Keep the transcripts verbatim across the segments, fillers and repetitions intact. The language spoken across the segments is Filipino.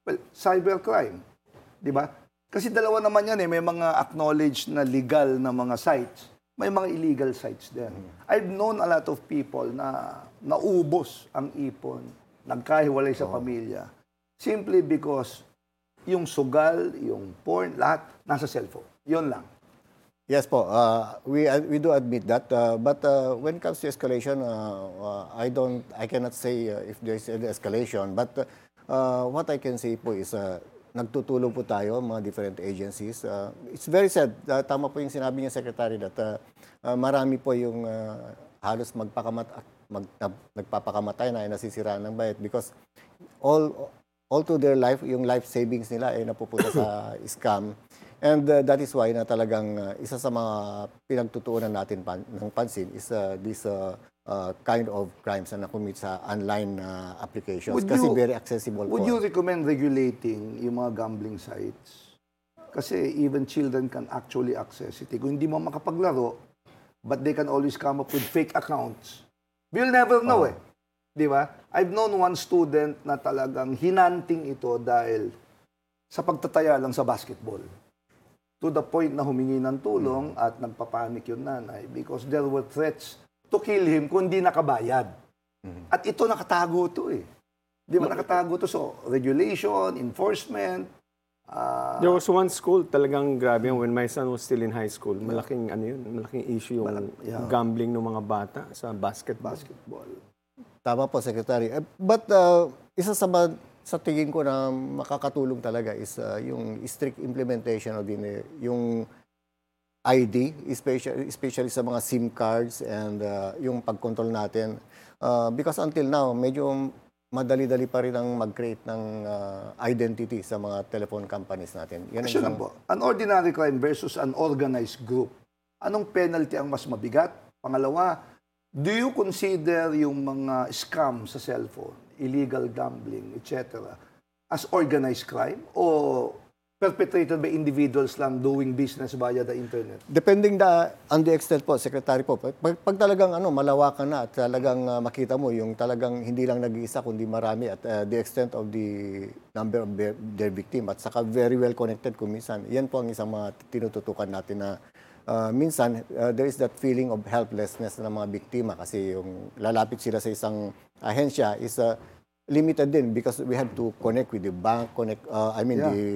Well, cybercrime. Di ba? Kasi dalawa naman yan eh. May mga acknowledged na legal na mga sites. May mga illegal sites din. I've known a lot of people na naubos ang ipon, nagkahiwalay sa pamilya, simply because yung sugal, yung porn, lahat nasa cellphone. Yun lang. Yes po, uh, we uh, we do admit that. Uh, but uh, when it comes to escalation, uh, uh, I don't, I cannot say uh, if there is an escalation. But uh, uh, what I can say po is uh, nagtutulong po tayo, mga different agencies. Uh, it's very sad. Uh, tama po yung sinabi niya, Secretary, that uh, uh, marami po yung uh, halos magpakamat, mag, uh, nagpapakamatay na ay nasisiraan ng bayad because all all to their life, yung life savings nila ay napupunta sa scam. And uh, that is why na talagang uh, isa sa mga pinagtutuunan natin pan, ng pansin is uh, this uh, uh, kind of crimes na nakumit sa online uh, applications. Would Kasi you- very accessible Would po. you recommend regulating yung mga gambling sites? Kasi even children can actually access it. Kung hindi mo makapaglaro, but they can always come up with fake accounts. We'll never know eh. Di ba? I've known one student na talagang hinanting ito dahil sa pagtataya lang sa basketball. To the point na humingi ng tulong at nagpapanik yung nanay because there were threats to kill him kung di nakabayad. At ito nakatago to eh. Di ba nakatago to? So, regulation, enforcement, ah, There was one school, talagang grabe yun. When my son was still in high school, malaking ano yun, malaking issue yung Malak- yeah. gambling ng mga bata sa basketball. basketball. Tama po, Secretary. Eh, But uh, isa sa ba- sa tingin ko na makakatulong talaga is uh, yung strict implementation of din yung I D, especially, especially sa mga SIM cards and uh, yung pag-control natin. Uh, because until now, medyo madali-dali pa rin ang mag-create ng uh, identity sa mga telephone companies natin. Yan ang Question isang- lang po, an ordinary crime versus an organized group, anong penalty ang mas mabigat? Pangalawa, do you consider yung mga scam sa cellphone, illegal gambling, et cetera, as organized crime o perpetrated by individuals lang doing business via the internet? Depending da, on the extent po, Secretary po, pag, pag talagang ano, malawakan na at talagang uh, makita mo yung talagang hindi lang nag-iisa kundi marami at uh, the extent of the number of their, their victim at saka very well connected kung minsan, yan po ang isang mga tinututukan natin na uh, minsan uh, there is that feeling of helplessness ng mga biktima kasi yung lalapit sila sa isang ahensya is uh, limited din because we have to connect with the bank, connect, uh, I mean Yeah. the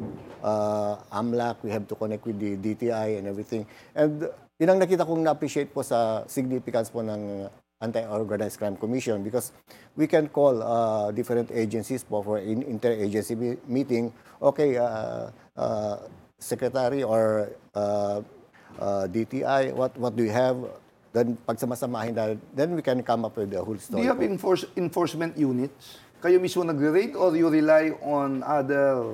uh, AMLAC, we have to connect with the D T I and everything. And uh, yun ang nakita kong na-appreciate po sa significance po ng Anti-Organized Crime Commission because we can call uh, different agencies po for in inter-agency me- meeting. Okay, uh, uh, Secretary or uh, uh, D T I, what what do you have? Then pagsamasamahin na, then we can come up with the whole Do story. you have po. enforce, enforcement units? Kayo mismo nagre-raid or you rely on other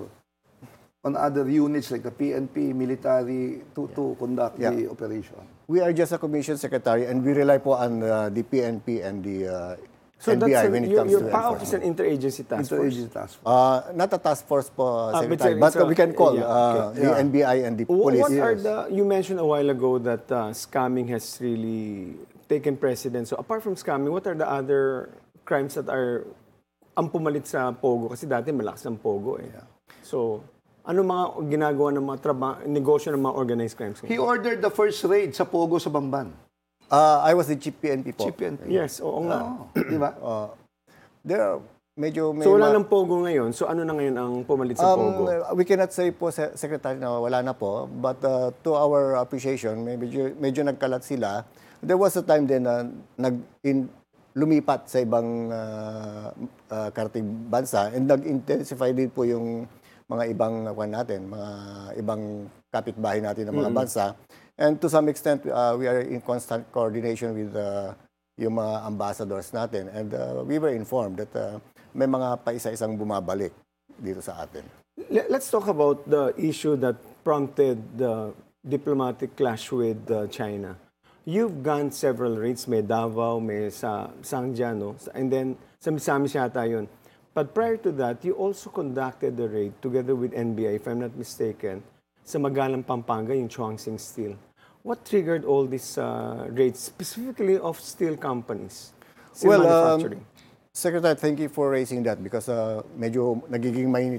on other units like the P N P, military to to conduct the Yeah. operation? We are just a commission secretary and we rely po on uh, the P N P and the uh, So N B I that's when an, it your, comes your to P A O is enforcement. an interagency task force. Interagency task force. Uh, not a task force po, Ah, but Secretary, it's but, a- we can call yeah, uh, okay. the Yeah. N B I and the Wh- police. What are Yes. the, you mentioned a while ago that uh, scamming has really taken precedence. So apart from scamming, what are the other crimes that are ang pumalit sa Pogo? Kasi dati malakas ang Pogo eh. So, ano mga ginagawa ng mga traba- negosyo ng mga organized crimes? He ordered the first raid sa Pogo sa Bamban. Uh, I was the Chief P N P po. Chief P N P. Yes, oo nga. Oh, di ba? Uh, there are medyo may So wala ma- ng Pogo ngayon. So ano na ngayon ang pumalit sa Pogo? Um, we cannot say po, Se- Secretary, na wala na po. But uh, to our appreciation, may medyo, medyo nagkalat sila. There was a time din na nag in, lumipat sa ibang uh, uh, karating bansa and nag-intensify din po yung mga ibang kwan natin, mga ibang kapitbahay natin ng mga bansa. And to some extent, uh, we are in constant coordination with uh, yung mga ambassadors natin. And uh, we were informed that uh, may mga paisa-isang bumabalik dito sa atin. Le- Let's talk about the issue that prompted the diplomatic clash with uh, China. You've gone several raids, may Davao, may sa Sangja, no? And then sa Misamis yata yun. But prior to that, you also conducted the raid together with N B I, if I'm not mistaken, sa Magalang, Pampanga, yung Chuangsing Steel. What triggered all these uh, raids, specifically of steel companies? Steel Well, um, manufacturing. Secretary, thank you for raising that because uh, medyo nagiging